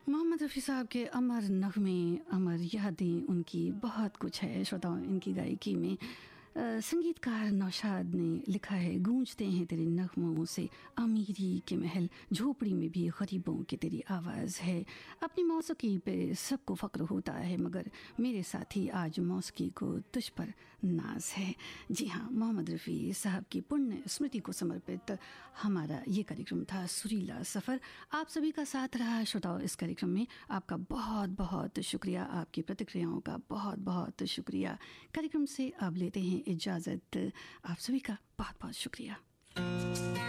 मोहम्मद रफ़ी साहब के अमर नग़्मे, अमर यादें, उनकी बहुत कुछ है श्रोताओं इनकी गायकी में। संगीतकार नौशाद ने लिखा है, गूंजते हैं तेरे नगमों से अमीरी के महल, झोपड़ी में भी गरीबों की तेरी आवाज़ है। अपनी मौसीकी पे सबको फ़ख्र होता है, मगर मेरे साथी आज मौसीकी को तुझ पर नाज है। जी हाँ, मोहम्मद रफ़ी साहब की पुण्य स्मृति को समर्पित हमारा ये कार्यक्रम था सुरीला सफ़र। आप सभी का साथ रहा श्रोताओं इस कार्यक्रम में। आपका बहुत बहुत शुक्रिया, आपकी प्रतिक्रियाओं का बहुत बहुत शुक्रिया। कार्यक्रम से अब लेते हैं इजाज़त। आप सभी का बहुत बहुत शुक्रिया।